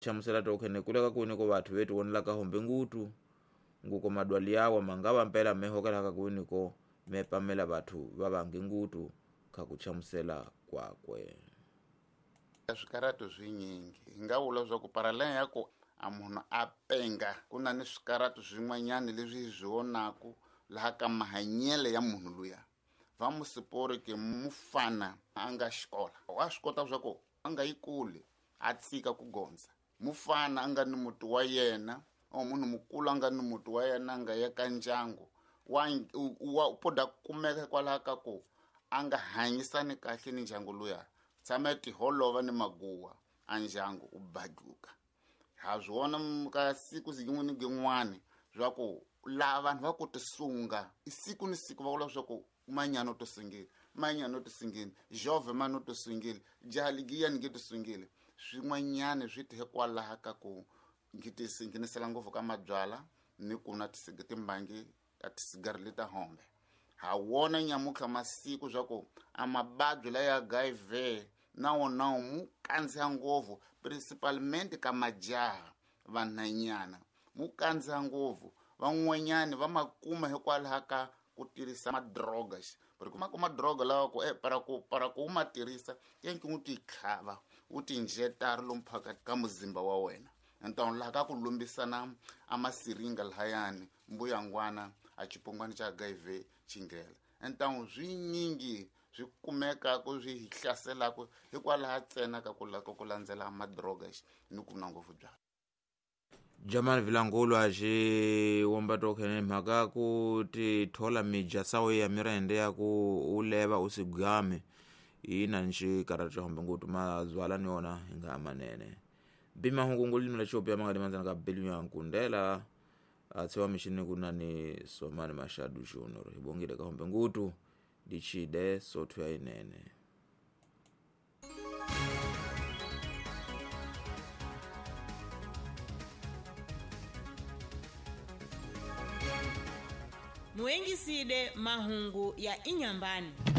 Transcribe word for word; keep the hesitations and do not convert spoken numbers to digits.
chamusela tokhene kuleka kuni ko batho betu wonela ka hombe ngutu nguko madwali yawo mangaba mpela mehokela ka kuni ko mepamela batho babange ngutu kakuchamusela kwakwe. Swikarato swinyingi nga vula swa ku paralel yako a munhu a penga ku na ni swikarato swin'wanyana leswi swi vonaku laha ka mahanyele ya munhu luya va musipori ke mufana a nga xikola wa swi kota swa ku a nga yi kule a tsika ku gondza mufana a nga ni muti wa yena o munhu mukulu a nga ni muti wa yena nga ya ka ndyangu wa wa poda kumeka kwalaha ka ku a nga hanyisani kahle ni ndyangu luya tshama ti holova ni maguwa a ndyangu u baduka ha swona ka siku zin'wana gin'wana swa ku lava vanhu va ku tisunga isiku ni siku va vula swa ku manyano to singile manyano to singile jove mano to singile jaligiya ni to singile swin'wanyana swi te kwalaha ka ku ngiti singinisela ngopfu ka mabyala ni ku na tisigiti mbangi a tisigari leta hombe ha wona nyamuka masiku swa ku amabadyo la ya gaive na wona mu kanza ngopfu principalmente ka majaha vananyana mu kanza ngopfu van'wanyana va makuma hikwalaha ka ku tirhisa madrogas porque kuma kuma droga lawa ku eh para ku para ku uma tirhisa yenki uti khava uti injectar lomphaka ka muzimba wa wena então la ka ku lumbisana amasiringa lahayani mbuyangwana a chipongwana cha H I V chingela então zwinyingi swi kumeka ku swi hlasela ku hikwalaha tsena ka ku la ku landzela madrogas ni ku nangofu bya Jamal Vilangolo aje womba tokhene mhaka ku ti thola mija sawe ya mirende ya ku uleva usigame ina nje karacho hombe ngutu mazwala ni ona inga manene bima hungunguli mla chopi ya mangadi manzana ka beli yankundela atsewa mishini kunani Somani Mashadu Junior ibongile ka hombe ngutu dichide sotu ya inene. Muengiside mahungu ya Inyambani.